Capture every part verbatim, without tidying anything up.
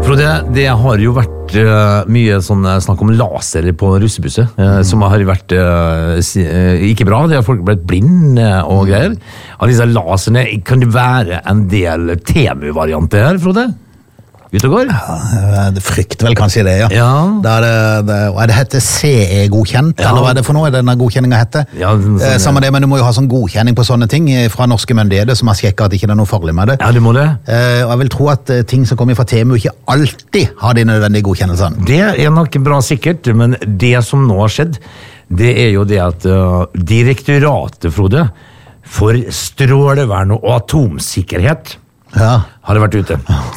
Frode, det har jo vært uh, mye sånn snakk om laser på russebusser, uh, mm. som har vært uh, si, uh, ikke bra. Det har folk blitt blind uh, og greier. Av disse laserne kan det være en del Temu-varianter her, Frode? Ut og går? Ja, det frykter vel kanskje det, ja. ja. Da er det, det, hva er det heter C E-godkjent, ja. Eller hva er det for noe, denne godkjenningen heter? Ja, sånn, eh, Samme det, men du må jo ha sånn godkjenning på sånne ting fra norske myndigheter, som har sjekket at ikke det er noe farlig med det. Ja, du må det. Eh, og jeg vil tro at ting som kommer fra Temu ikke alltid har de nødvendige godkjennelsene. Det er nok bra sikkert, men det som nå har skjedd, det er jo det at uh, direktoratet, Frode, for strålevern og atomsikkerhet, ja. Har det vært ute.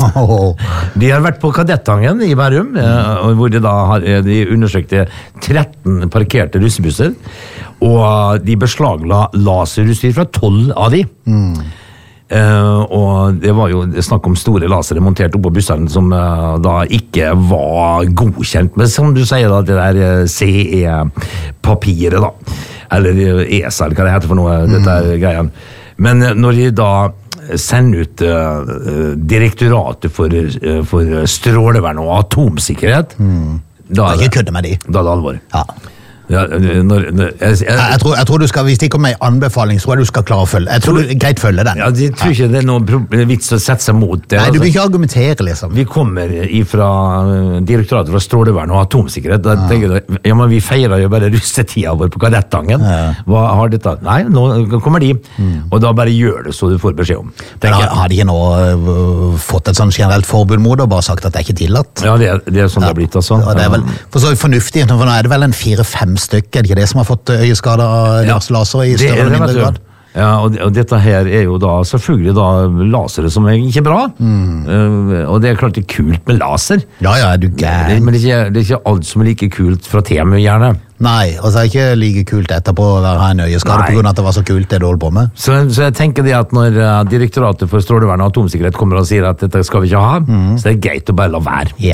De har vært på Kadettangen i Bærum, mm. hvor de da har de undersøkte tretten parkerte russebusser, og de beslagla laserutstyr fra tolv av de. Mm. Uh, og det var jo snakk om store lasere montert opp på bussene som uh, da ikke var godkjent, men som du sier da, det der C E-papiret da, eller E S A, eller hva det heter for noe, mm. dette er greien. Men uh, når de da sende ut uh, direktoratet for, uh, for strålevern og atomsikkerhet. Mm. Da er det, ikke kødde med de. Da er det alvor. Ja. Ja, når, når, jeg, jeg, jeg, tror, jeg tror du skal, hvis de kommer med en anbefaling, så tror jeg du skal klare å følge. Jeg tror du greit følge den. Ja, jeg tror ikke det er noen vits å sette seg mot det. Nei, du altså. vil ikke argumentere, liksom. Vi kommer fra direktoratet for strålevern og atomsikkerhet. Da ja. tenker du, ja, men vi feirer jo bare russetida vår på Kadettangen. Ja. Hva har dette? Nei, nå kommer de. Mm. Og da bare gjør det så du får beskjed om. Men har, har de ikke nå uh, fått et sånn generelt forbud mot det, og bare sagt at det er ikke tillatt? Ja, det er, det er sånn ja. det er blitt, altså. Og det er vel, for så fornuftig, for nå er det vel en fire-fem stykker, er det ikke det som har fått øyeskader av ja, laser i større eller mindre grad? Ja, og, og dette her er jo da selvfølgelig da lasere som er ikke bra, mm. uh, og det er klart det er kult med laser. Ja, ja, er du gæren. Men det er, ikke, det er ikke alt som er like kult fra Temu, gjerne. Nei, og så er det ikke like kult etterpå å ha en øyeskade på grunn av at det var så kult det du holdt på med. Så, så jeg tenker det at når uh, direktoratet for strålevern og atomsikkerhet kommer og sier at dette skal vi ikke ha, mm. så det er greit å bare la være. Ja.